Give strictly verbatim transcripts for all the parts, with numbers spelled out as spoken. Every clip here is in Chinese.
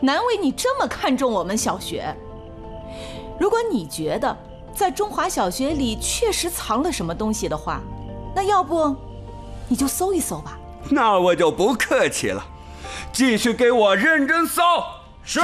难为你这么看重我们小学。如果你觉得在中华小学里确实藏了什么东西的话，那要不你就搜一搜吧。 那我就不客气了，继续给我认真搜。 是。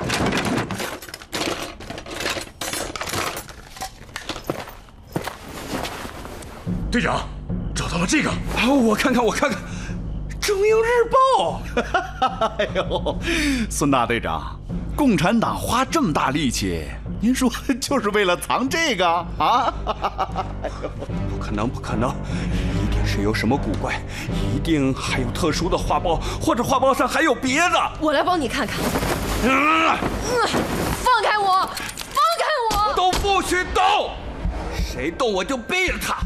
队长，找到了这个。 啊，我看看，我看看，《中英日报》。 哎呦，孙大队长，共产党花这么大力气，您说就是为了藏这个啊？ 哎呦，不可能，不可能，一定是有什么古怪，一定还有特殊的画报，或者画报上还有别的。 我来帮你看看。 嗯， 嗯，放开我，放开我！ 都不许动，谁动我就毙了他。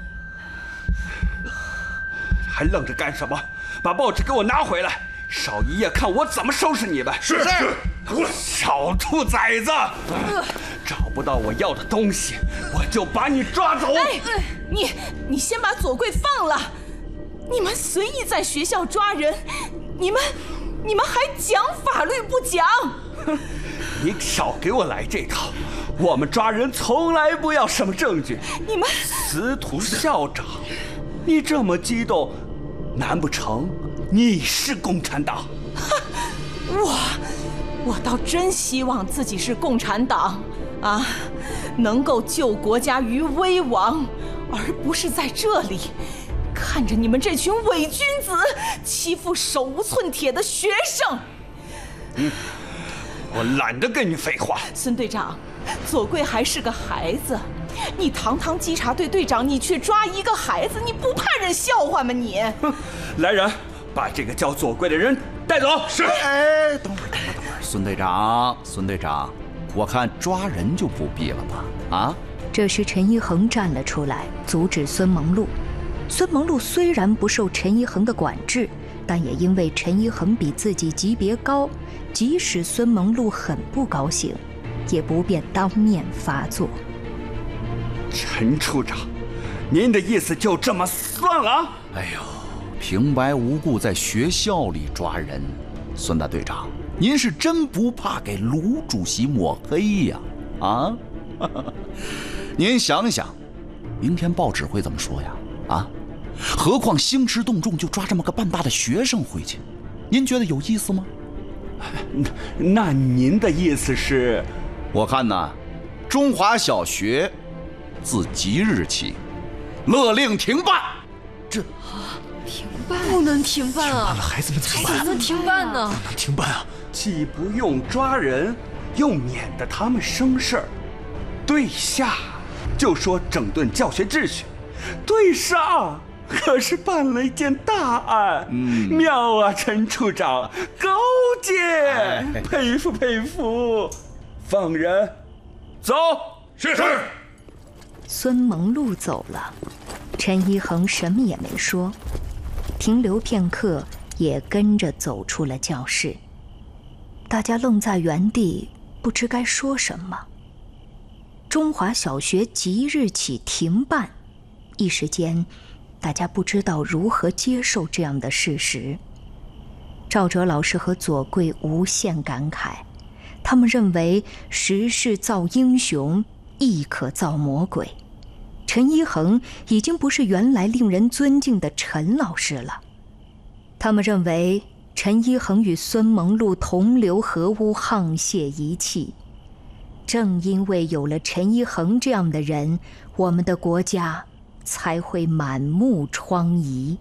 还愣着干什么？把报纸给我拿回来！少一夜，看我怎么收拾你们！ 是是，过来！ 小兔崽子，找不到我要的东西，我就把你抓走！ 哎，你你先把左贵放了！你们随意在学校抓人，你们你们还讲法律不讲？ 你少给我来这套！我们抓人从来不要什么证据。 你们司徒校长，你这么激动，难不成你是共产党？ 我我倒真希望自己是共产党啊，能够救国家于危亡，而不是在这里看着你们这群伪君子欺负手无寸铁的学生。 嗯，我懒得跟你废话。 孙队长，左贵还是个孩子，你堂堂稽查队队长，你却抓一个孩子，你不怕人笑话吗你？ 哼，来人，把这个叫左贵的人带走。 是。 哎，等会儿，等会儿，等会儿，孙队长，孙队长，我看抓人就不必了吧？啊？ 这时陈一恒站了出来，阻止孙蒙路。孙蒙路虽然不受陈一恒的管制，但也因为陈一恒比自己级别高，即使孙蒙路很不高兴，也不便当面发作。 陈处长，您的意思就这么算了？ 哎呦，平白无故在学校里抓人，孙大队长，您是真不怕给卢主席抹黑呀？啊？您想想，明天报纸会怎么说呀？啊？何况兴师动众就抓这么个半大的学生回去，您觉得有意思吗？ 那那您的意思是？ 我看呢，中华小学自即日起勒令停办。 这停办不能停办啊！ 孩子们怎么办？ 怎么能停办呢？ 不能停办啊！ 既不用抓人，又免得他们生事儿。对下就说整顿教学秩序，对上可是办了一件大案。嗯，妙啊，陈处长，高见，哎、佩服佩服。放人，走。 是是。 孙蒙路走了，陈一恒什么也没说，停留片刻，也跟着走出了教室。大家愣在原地，不知该说什么。中华小学即日起停办，一时间，大家不知道如何接受这样的事实。赵哲老师和左贵无限感慨，他们认为时势造英雄，亦可造魔鬼。陈一恒已经不是原来令人尊敬的陈老师了。他们认为陈一恒与孙蒙路同流合污，沆瀣一气。正因为有了陈一恒这样的人，我们的国家才会满目疮痍。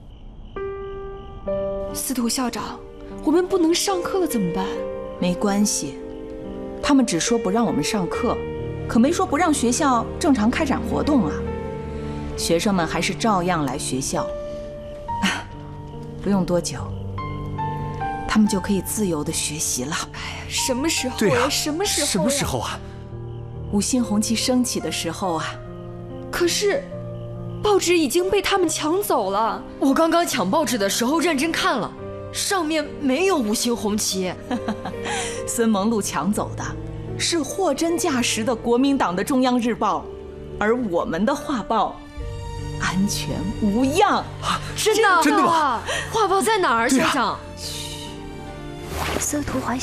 司徒校长，我们不能上课了怎么办？ 没关系，他们只说不让我们上课，可没说不让学校正常开展活动啊。学生们还是照样来学校，不用多久，他们就可以自由地学习了。 哎呀，什么时候呀？ 对呀， 什么时候？ 什么时候啊？ 五星红旗升起的时候啊。 可是，报纸已经被他们抢走了。我刚刚抢报纸的时候认真看了，上面没有五星红旗。 孙蒙路抢走的是货真价实的国民党的中央日报，而我们的画报安全无恙。 啊，真的？ 真的吗？ 画报在哪儿，校长？ 司徒华